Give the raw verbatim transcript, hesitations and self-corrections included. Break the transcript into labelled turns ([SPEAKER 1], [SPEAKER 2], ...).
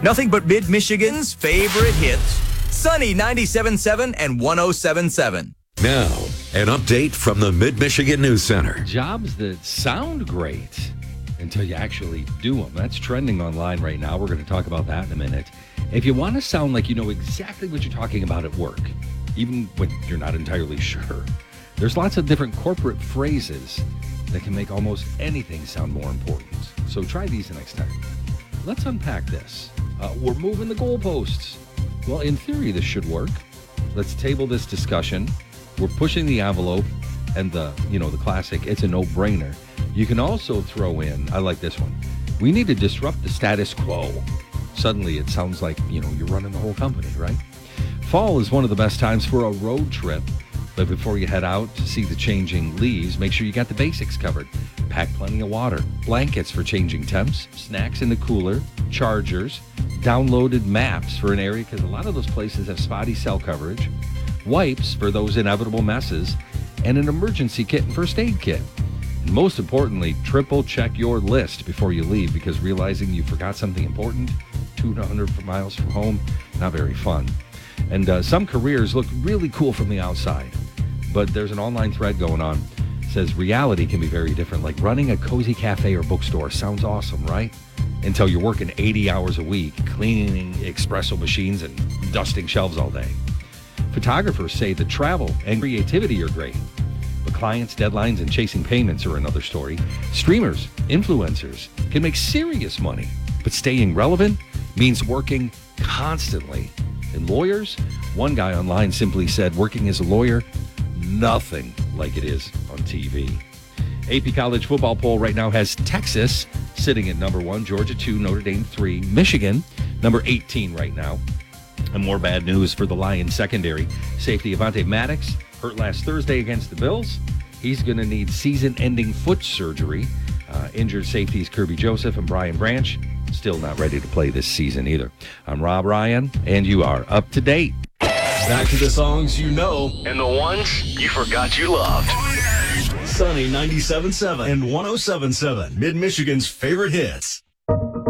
[SPEAKER 1] Nothing but Mid-Michigan's favorite hits. Sunny ninety-seven point seven and one oh seven point seven.
[SPEAKER 2] Now, an update from the Mid-Michigan News Center.
[SPEAKER 3] Jobs that sound great until you actually do them. That's trending online right now. We're going to talk about that in a minute. If you want to sound like you know exactly what you're talking about at work, even when you're not entirely sure, there's lots of different corporate phrases that can make almost anything sound more important. So try these the next time. Let's unpack this. Uh, we're moving the goalposts. Well, in theory, this should work. Let's table this discussion. We're pushing the envelope, and the, you know, the classic, it's a no-brainer. You can also throw in, I like this one, we need to disrupt the status quo. Suddenly, it sounds like, you know, you're running the whole company, right? Fall is one of the best times for a road trip. But before you head out to see the changing leaves, make sure you got the basics covered. Pack plenty of water, blankets for changing temps, snacks in the cooler, chargers, downloaded maps for an area because a lot of those places have spotty cell coverage, wipes for those inevitable messes, and an emergency kit and first aid kit. And most importantly, triple check your list before you leave because realizing you forgot something important two hundred miles from home, not very fun. And uh, some careers look really cool from the outside, but there's an online thread going on. It says reality can be very different. Like running a cozy cafe or bookstore sounds awesome, right? Until you're working eighty hours a week, cleaning espresso machines and dusting shelves all day. Photographers say the travel and creativity are great, but clients, deadlines, and chasing payments are another story. Streamers, influencers can make serious money, but staying relevant means working constantly. And lawyers, one guy online simply said, working as a lawyer, nothing like it is on T V. A P College football poll right now has Texas sitting at number one, Georgia two, Notre Dame three, Michigan number eighteen right now. And more bad news for the Lions secondary. Safety Avante Maddox hurt last Thursday against the Bills. He's going to need season-ending foot surgery. Uh, injured safeties Kirby Joseph and Brian Branch still not ready to play this season either. I'm Rob Ryan, and you are up to date.
[SPEAKER 4] Back to the songs you know
[SPEAKER 5] and the ones you forgot you loved.
[SPEAKER 4] Sunny ninety-seven point seven and one oh seven point seven, Mid-Michigan's favorite hits.